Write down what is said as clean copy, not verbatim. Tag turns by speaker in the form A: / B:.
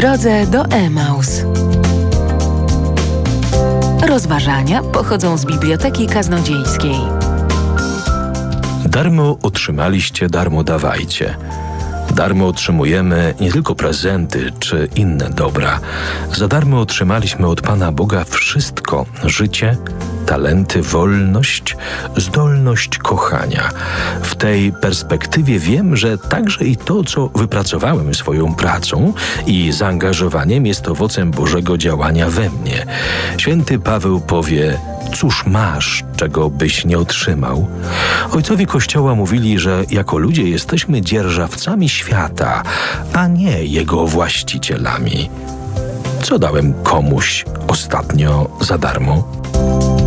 A: drodze do Emaus. Rozważania pochodzą z Biblioteki Kaznodziejskiej.
B: Darmo otrzymaliście, darmo dawajcie. Darmo otrzymujemy nie tylko prezenty czy inne dobra. Za darmo otrzymaliśmy od Pana Boga wszystko: życie, talenty, wolność, zdolność kochania. W tej perspektywie wiem, że także i to, co wypracowałem swoją pracą i zaangażowaniem, jest owocem Bożego działania we mnie. Święty Paweł powie: cóż masz, czego byś nie otrzymał? Ojcowie Kościoła mówili, że jako ludzie jesteśmy dzierżawcami świata, a nie jego właścicielami. Co dałem komuś ostatnio za darmo?